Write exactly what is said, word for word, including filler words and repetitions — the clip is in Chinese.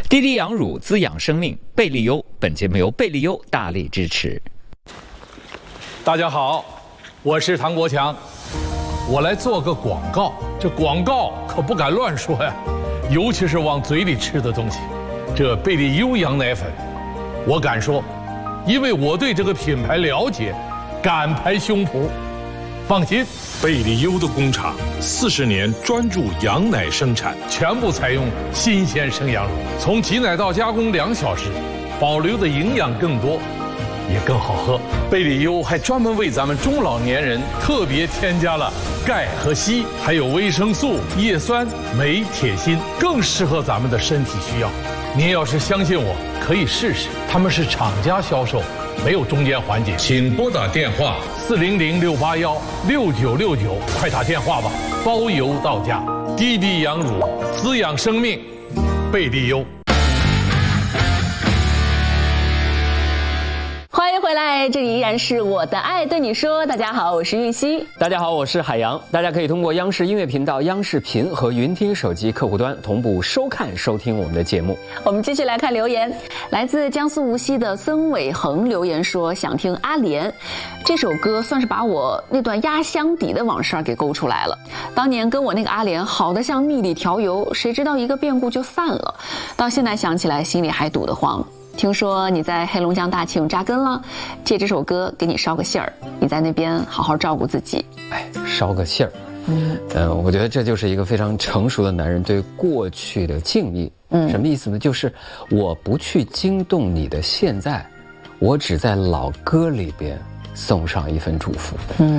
滴滴羊乳滋养生命，贝利优。本节目由贝利优大力支持。 大家好，我是唐国强，我来做个广告。这广告可不敢乱说呀，尤其是往嘴里吃的东西。这贝利优羊奶粉，我敢说，因为我对这个品牌了解，敢拍胸脯。放心， 贝利优的工厂四十年专注羊奶生产， 全部采用新鲜生羊乳，从挤奶到加工两小时，保留的营养更多，也更好喝。贝利优还专门为咱们中老年人特别添加了钙和硒，还有维生素、叶酸、镁、铁、锌，更适合咱们的身体需要。您要是相信我，可以试试，他们是厂家销售，没有中间环节。 请拨打电话四零零六八幺六九六九，快打电话吧，包邮到家。滴滴羊乳滋养生命，贝利优。 欢迎回来，这里依然是我的爱对你说。大家好，我是玉溪。 大家好，我是海洋。大家可以通过央视音乐频道、央视频和云听手机客户端同步收看、收听我们的节目。 我们继续来看留言，来自江苏无锡的孙伟恒留言说，想听阿莲这首歌，算是把我那段压箱底的往事给勾出来了。当年跟我那个阿莲好得像蜜里调油，谁知道一个变故就散了，到现在想起来心里还堵得慌。听说你在黑龙江大庆扎根了，借这首歌给你捎个信儿，你在那边好好照顾自己。 哎，捎个信儿，嗯，呃，我觉得这就是一个非常成熟的男人对过去的敬意。嗯，什么意思呢？就是我不去惊动你的现在，我只在老歌里边送上一份祝福。嗯。